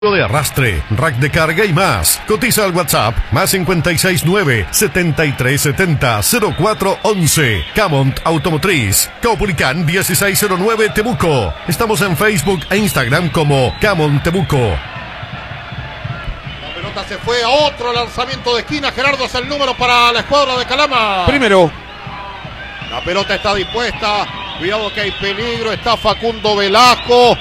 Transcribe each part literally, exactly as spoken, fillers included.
de arrastre, rack de carga y más. Cotiza al WhatsApp más cincuenta y seis nueve, setenta y tres setenta, cero cuatro once. Camont Automotriz, Caupolicán dieciséis cero nueve Temuco. Estamos en Facebook e Instagram como Camont Temuco. La pelota se fue a otro lanzamiento de esquina. Gerardo es el número para la escuadra de Calama. Primero. La pelota está dispuesta. Cuidado que hay peligro. Está Facundo Velasco.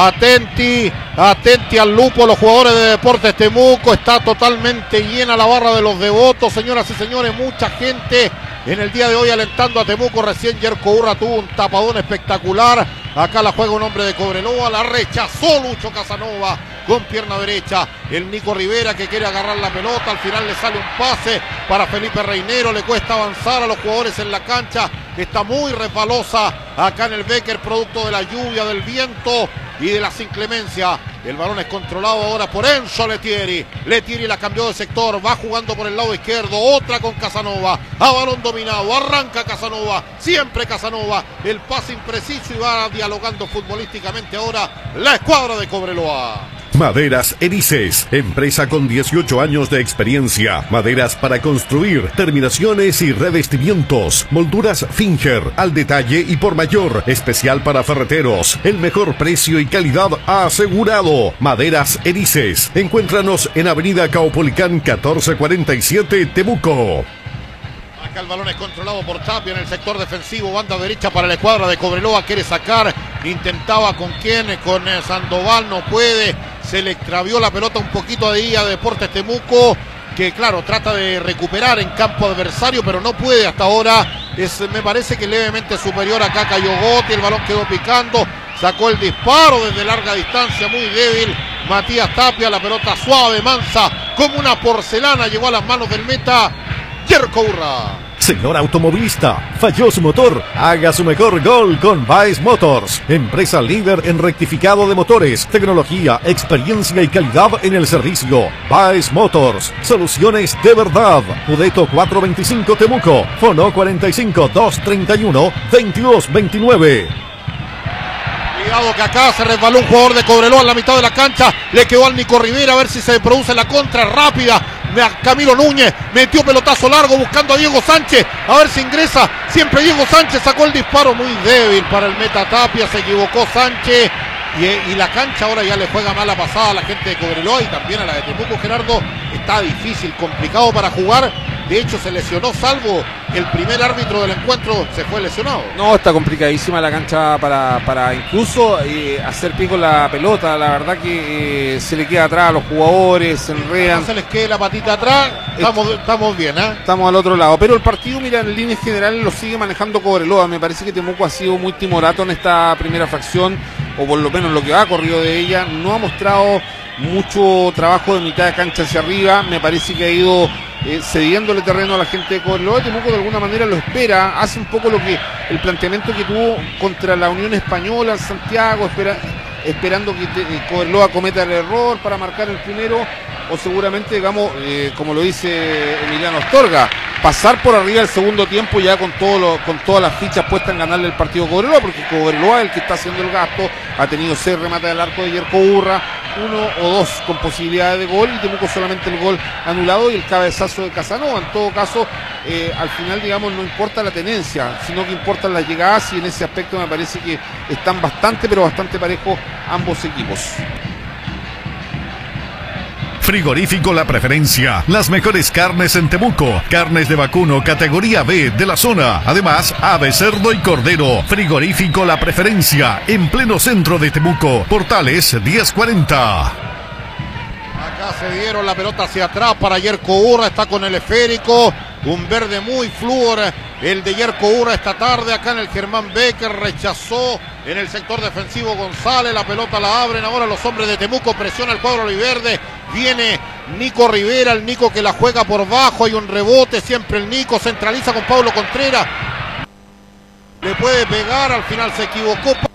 Atenti, atenti al lupo, los jugadores de Deportes Temuco. Está totalmente llena la barra de los devotos, señoras y señores, mucha gente en el día de hoy alentando a Temuco. Recién Yerko Urra tuvo un tapadón espectacular. Acá la juega un hombre de Cobreloa, la rechazó Lucho Casanova con pierna derecha. El Nico Rivera que quiere agarrar la pelota, al final le sale un pase para Felipe Reinero, le cuesta avanzar a los jugadores en la cancha. Está muy resbalosa acá en el Becker, producto de la lluvia, del viento y de las inclemencias. El balón es controlado ahora por Enzo Letieri. Letieri la cambió de sector, va jugando por el lado izquierdo, otra con Casanova, a balón dominado, arranca Casanova, siempre Casanova, el pase impreciso y va dialogando futbolísticamente ahora la escuadra de Cobreloa. Maderas Erices, empresa con dieciocho años de experiencia. Maderas para construir, terminaciones y revestimientos. Molduras Finger, al detalle y por mayor. Especial para ferreteros. El mejor precio y calidad asegurado. Maderas Erices. Encuéntranos en Avenida Caupolicán catorce cuarenta y siete, Temuco. Acá el balón es controlado por Tapia en el sector defensivo, banda derecha para la escuadra de Cobreloa, quiere sacar, intentaba con quién, con eh, Sandoval, no puede, se le extravió la pelota un poquito ahí a Deportes Temuco, que claro, trata de recuperar en campo adversario, pero no puede hasta ahora, es, me parece que levemente superior. Acá cayó Gotti, el balón quedó picando, sacó el disparo desde larga distancia, muy débil, Matías Tapia, la pelota suave, mansa, como una porcelana, llegó a las manos del meta, Yerko Urra. Señor automovilista, falló su motor, haga su mejor gol con Baez Motors, empresa líder en rectificado de motores, tecnología, experiencia y calidad en el servicio. Baez Motors, soluciones de verdad. Udeto cuatrocientos veinticinco Temuco, Fono cuarenta y cinco, doscientos treinta y uno, veintidós veintinueve. Cuidado que acá se resbaló un jugador de Cobreloa en la mitad de la cancha, le quedó al Nico Rivera, a ver si se produce la contra rápida. Camilo Núñez metió pelotazo largo buscando a Diego Sánchez, a ver si ingresa, siempre Diego Sánchez sacó el disparo muy débil para el meta Tapia, se equivocó Sánchez y, y la cancha ahora ya le juega mala pasada a la gente de Cobreloa y también a la de Temuco. Gerardo, está difícil, complicado para jugar. De hecho se lesionó, salvo el primer árbitro del encuentro se fue lesionado. No, está complicadísima la cancha para, para incluso eh, hacer pie con la pelota. La verdad que eh, se le queda atrás a los jugadores, se enredan. No se les quede la patita atrás, estamos, estamos bien, ¿eh? Estamos al otro lado. Pero el partido, mira, en líneas generales lo sigue manejando Cobreloa. Me parece que Temuco ha sido muy timorato en esta primera fracción, o por lo menos lo que ha corrido de ella. No ha mostrado mucho trabajo de mitad de cancha hacia arriba. Me parece que ha ido eh, cediéndole terreno a la gente de Cobreloa. Temuco de alguna manera lo espera, hace un poco lo que el planteamiento que tuvo contra la Unión Española en Santiago, espera, esperando que te, eh, Cobreloa cometa el error para marcar el primero, o seguramente, digamos, eh, como lo dice Emiliano Astorga, pasar por arriba el segundo tiempo ya con todo lo, con todas las fichas puestas en ganarle el partido a Cobreloa, porque Cobreloa es el que está haciendo el gasto, ha tenido seis remates del arco de Yerko Urra, uno o dos con posibilidades de gol, y Temuco solamente el gol anulado y el cabezazo de Casanova. En todo caso, eh, al final, digamos, no importa la tenencia, sino que importan las llegadas, y en ese aspecto me parece que están bastante, pero bastante parejos ambos equipos. Frigorífico La Preferencia, las mejores carnes en Temuco, carnes de vacuno categoría B de la zona, además ave, cerdo y cordero. Frigorífico La Preferencia, en pleno centro de Temuco, Portales diez cuarenta. Acá se dieron la pelota hacia atrás para Yerko Urra, está con el esférico, un verde muy flúor, el de Yerko Urra esta tarde acá en el Germán Becker, rechazó en el sector defensivo González, la pelota la abren ahora los hombres de Temuco, presiona el cuadro oliverde, viene Nico Rivera, el Nico que la juega por bajo, hay un rebote, siempre el Nico, centraliza con Pablo Contreras, le puede pegar, al final se equivocó